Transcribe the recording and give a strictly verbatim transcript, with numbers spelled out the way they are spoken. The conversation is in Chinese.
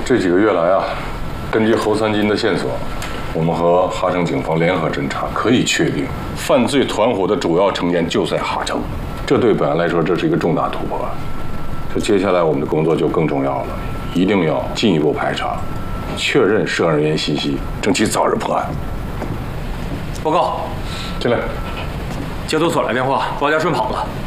这几个月来啊，根据侯三金的线索，我们和哈城警方联合侦查，可以确定犯罪团伙的主要成员就在哈城。这对本案来说，这是一个重大突破。这接下来我们的工作就更重要了，一定要进一步排查，确认涉案人员信息，争取早日破案。 报告， 进来。 接头所来电话，包家顺跑了。